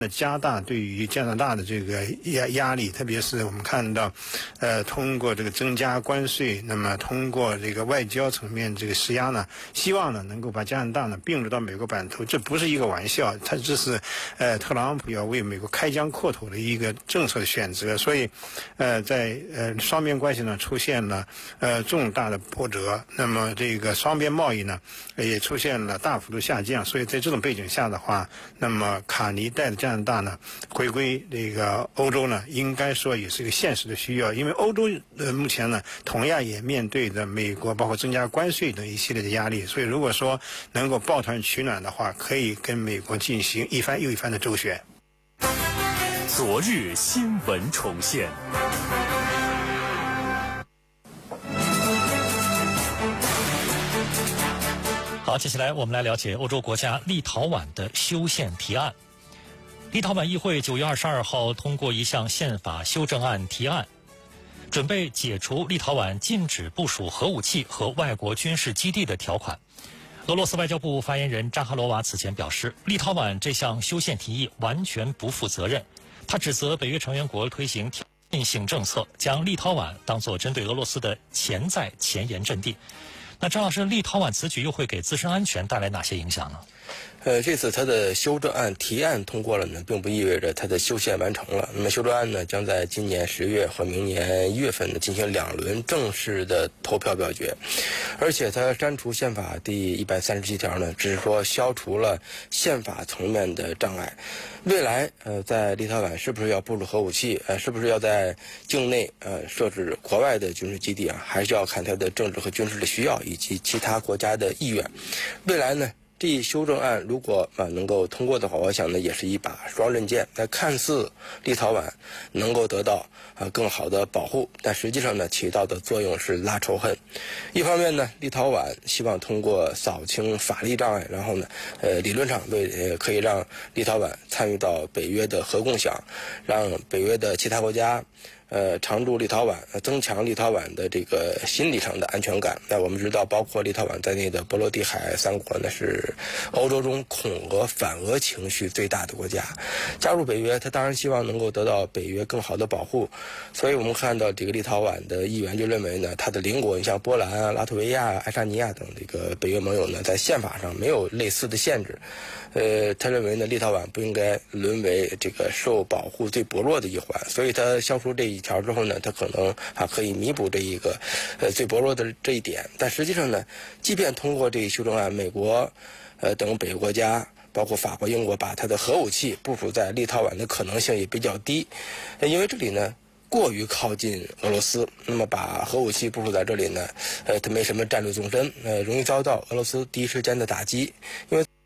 加大对于加拿大的这个压力，特别是我们看到，通过这个增加关税，那么通过这个外交层面这个施压呢，希望呢能够把加拿大呢并入到美国版图，这不是一个玩笑，这是特朗普要为美国开疆扩土的一个政策的选择，所以在双边关系呢出现了重大的波折，那么这个双边贸易呢也出现了大幅度下降，所以在这种背景下的话，那么卡尼带的加拿大呢回归这个欧洲呢，应该说也是一个现实的需要，因为欧洲目前呢同样也面对着美国包括增加关税等一系列的压力，所以如果说能够抱团取暖的话，可以跟美国进行一番又一番的周旋。 昨日新闻重现。 好，接下来我们来了解欧洲国家立陶宛的修宪提案。立陶宛议会9月22号通过一项宪法修正案提案，准备解除立陶宛禁止部署核武器和外国军事基地的条款。俄罗斯外交部发言人扎哈罗娃此前表示，立陶宛这项修宪提议完全不负责任。他指责北约成员国推行挑衅性政策，将立陶宛当作针对俄罗斯的潜在前沿阵地。那张老师，立陶宛此举又会给自身安全带来哪些影响呢？ 这次它的修正案提案通过了呢，并不意味着它的修宪完成了。那么修正案呢，将在今年10月和明年1月份呢进行2轮正式的投票表决。而且它删除宪法第137条呢，只是说消除了宪法层面的障碍。未来在立陶宛是不是要部署核武器，是不是要在境内设置国外的军事基地啊，还是要看它的政治和军事的需要以及其他国家的意愿。未来呢，这一修正案如果能够通过的话，我想呢也是一把双刃剑。那看似立陶宛能够得到更好的保护，但实际上呢起到的作用是拉仇恨。一方面呢，立陶宛希望通过扫清法律障碍，然后呢理论上可以让立陶宛参与到北约的核共享，让北约的其他国家常驻立陶宛，增强立陶宛的这个心理上的安全感。那我们知道，包括立陶宛在内的波罗的海3国呢，是欧洲中恐俄反俄情绪最大的国家。加入北约，他当然希望能够得到北约更好的保护。所以我们看到这个立陶宛的议员就认为呢，他的邻国，你像波兰、拉脱维亚、爱沙尼亚等这个北约盟友呢，在宪法上没有类似的限制。他认为呢，立陶宛不应该沦为这个受保护最薄弱的一环，所以他消除这一条之后呢，他可能可以弥补这一个最薄弱的这一点。但实际上呢，即便通过这一修正案，美国等北约国家包括法国、英国把它的核武器部署在立陶宛的可能性也比较低，因为这里呢过于靠近俄罗斯，那么把核武器部署在这里呢，它没什么战略纵深，容易遭到俄罗斯第一时间的打击，因为